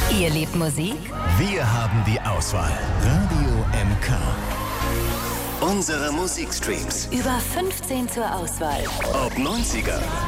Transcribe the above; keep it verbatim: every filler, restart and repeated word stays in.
Ihr liebt Musik? Wir haben die Auswahl. Radio M K. Unsere Musikstreams. Über fünfzehn zur Auswahl. Ob neunziger,